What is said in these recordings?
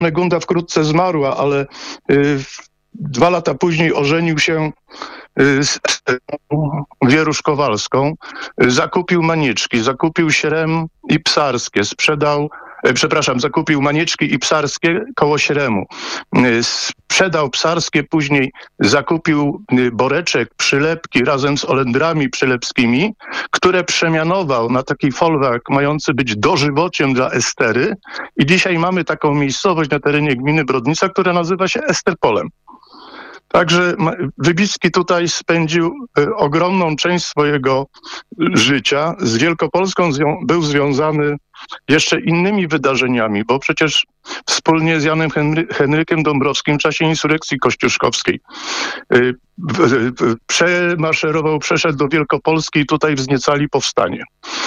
Kunegunda wkrótce zmarła, ale 2 lata później ożenił się z Wierusz-Kowalską, zakupił maniczki, zakupił Śrem i Psarskie, zakupił maniczki i Psarskie koło Śremu. Sprzedał Psarskie, później zakupił Boreczek, przylepki razem z Olendrami przylepskimi, które przemianował na taki folwark mający być dożywociem dla Estery i dzisiaj mamy taką miejscowość na terenie gminy Brodnica, która nazywa się Esterpolem. Także Wybicki tutaj spędził ogromną część swojego życia. Z Wielkopolską był związany jeszcze innymi wydarzeniami, bo przecież wspólnie z Janem Henrykiem Dąbrowskim w czasie insurekcji kościuszkowskiej przeszedł do Wielkopolski i tutaj wzniecali powstanie.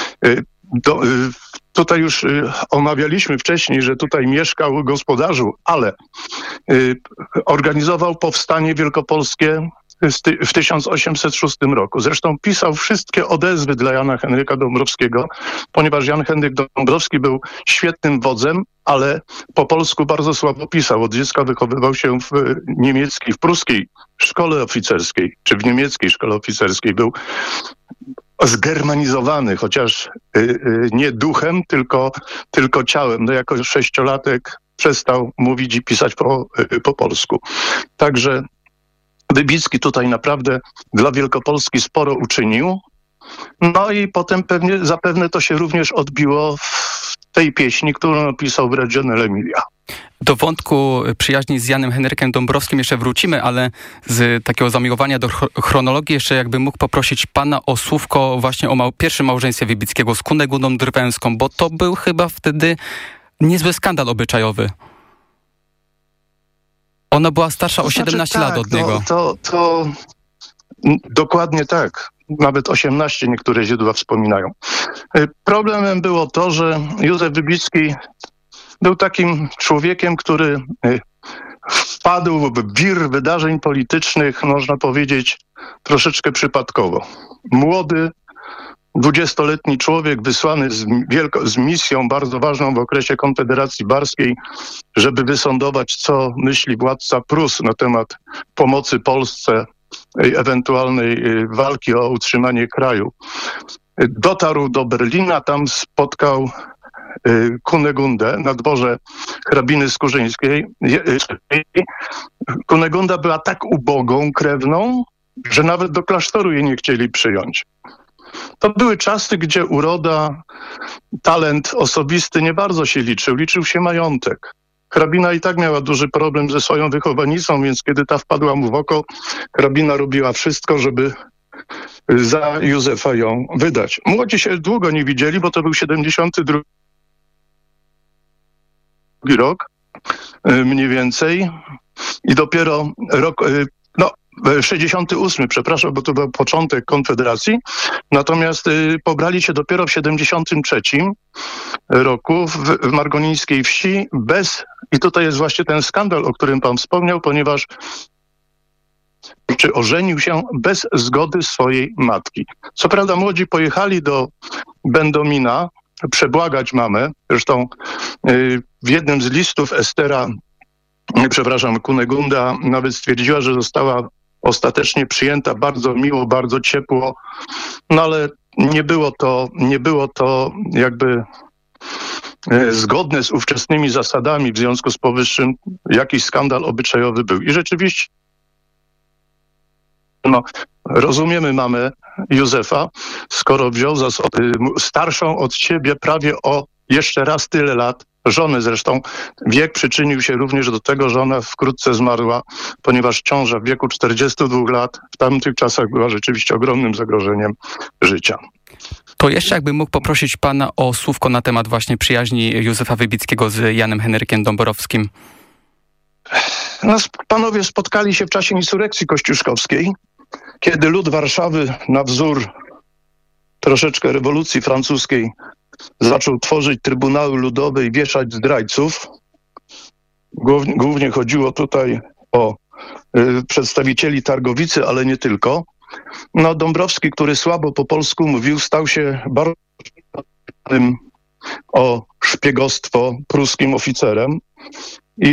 Tutaj już omawialiśmy wcześniej, że tutaj mieszkał gospodarzu, ale organizował powstanie wielkopolskie w 1806 roku. Zresztą pisał wszystkie odezwy dla Jana Henryka Dąbrowskiego, ponieważ Jan Henryk Dąbrowski był świetnym wodzem, ale po polsku bardzo słabo pisał. Od dziecka wychowywał się w niemieckiej, w pruskiej szkole oficerskiej, czy w niemieckiej szkole oficerskiej. Był zgermanizowany, chociaż nie duchem, tylko ciałem. No jako 6-latek przestał mówić i pisać po polsku. Także Wybicki tutaj naprawdę dla Wielkopolski sporo uczynił. No i potem zapewne to się również odbiło w tej pieśni, którą napisał w Regione l'Emilia. Do wątku przyjaźni z Janem Henrykiem Dąbrowskim jeszcze wrócimy, ale z takiego zamiłowania do chronologii jeszcze jakbym mógł poprosić pana o słówko właśnie o pierwszym małżeństwie Wybickiego z Kunegundą Drwęską, bo to był chyba wtedy niezły skandal obyczajowy. Ona była starsza o 17 lat od niego. To dokładnie tak. Nawet 18 niektóre źródła wspominają. Problemem było to, że Józef Wybicki był takim człowiekiem, który wpadł w wir wydarzeń politycznych, można powiedzieć, troszeczkę przypadkowo. Młody, 20-letni człowiek wysłany z misją bardzo ważną w okresie Konfederacji Barskiej, żeby wysądować, co myśli władca Prus na temat pomocy Polsce i ewentualnej walki o utrzymanie kraju. Dotarł do Berlina, tam spotkał Kunegundę na dworze hrabiny Skurzyńskiej. Kunegunda była tak ubogą krewną, że nawet do klasztoru jej nie chcieli przyjąć. To były czasy, gdzie uroda, talent osobisty nie bardzo się liczył. Liczył się majątek. Hrabina i tak miała duży problem ze swoją wychowanicą, więc kiedy ta wpadła mu w oko, hrabina robiła wszystko, żeby za Józefa ją wydać. Młodzi się długo nie widzieli, bo to był 72 rok mniej więcej i dopiero rok, 68, przepraszam, bo to był początek Konfederacji, natomiast pobrali się dopiero w 73 roku w Margonińskiej Wsi i tutaj jest właśnie ten skandal, o którym pan wspomniał, ponieważ ożenił się bez zgody swojej matki. Co prawda młodzi pojechali do Będomina przebłagać mamę, zresztą w jednym z listów Kunegunda nawet stwierdziła, że została ostatecznie przyjęta bardzo miło, bardzo ciepło, no ale nie było to jakby zgodne z ówczesnymi zasadami, w związku z powyższym jakiś skandal obyczajowy był. I rzeczywiście rozumiemy mamę Józefa, skoro wziął za starszą od siebie prawie o jeszcze raz tyle lat żonę. Zresztą wiek przyczynił się również do tego, że ona wkrótce zmarła, ponieważ ciąża w wieku 42 lat w tamtych czasach była rzeczywiście ogromnym zagrożeniem życia. To jeszcze jakbym mógł poprosić pana o słówko na temat właśnie przyjaźni Józefa Wybickiego z Janem Henrykiem Dąbrowskim. Panowie spotkali się w czasie insurekcji kościuszkowskiej, kiedy lud Warszawy na wzór troszeczkę rewolucji francuskiej zaczął tworzyć trybunały ludowe i wieszać zdrajców. Głównie chodziło tutaj o przedstawicieli Targowicy, ale nie tylko. Dąbrowski, który słabo po polsku mówił, stał się bardzo o szpiegostwo pruskim oficerem.